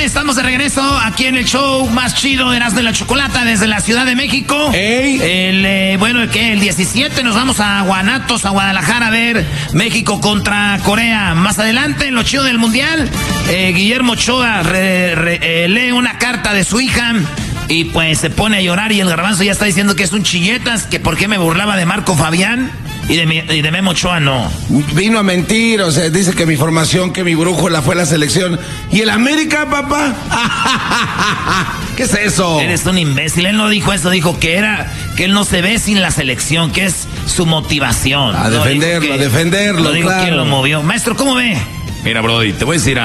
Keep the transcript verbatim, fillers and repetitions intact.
estamos de regreso aquí en el show más chido de Erasmo y la Chocolata desde la Ciudad de México. Ey. El, eh, bueno, ¿qué? El diecisiete nos vamos a Guanatos, a Guadalajara, a ver México contra Corea. Más adelante, en lo chido del Mundial, eh, Guillermo Ochoa re, re, eh, lee una carta de su hija y pues se pone a llorar y el Garbanzo ya está diciendo que es un chilletas, que por qué me burlaba de Marco Fabián. Y de, mi, y de Memo Ochoa no. Vino a mentir, o sea, dice que mi formación, que mi brújula fue la selección. ¿Y el América, papá? ¿Qué es eso? Eres un imbécil, él no dijo eso, dijo que era, que él no se ve sin la selección, que es su motivación. A no defenderlo, que, a defenderlo, no digo claro. quién lo movió. Maestro, ¿cómo ve? Mira, Brody, te voy a decir